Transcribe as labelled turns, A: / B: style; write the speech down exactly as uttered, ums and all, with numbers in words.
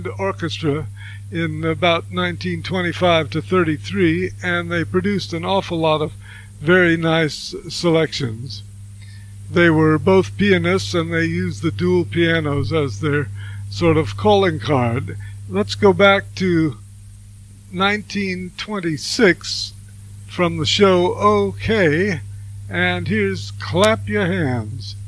A: orchestra in about nineteen twenty-five to thirty-three, and they produced an awful lot of very nice selections. They were both pianists, and they used the dual pianos as their sort of calling card. Let's go back to nineteen twenty-six from the show OK, and here's Clap Your Hands.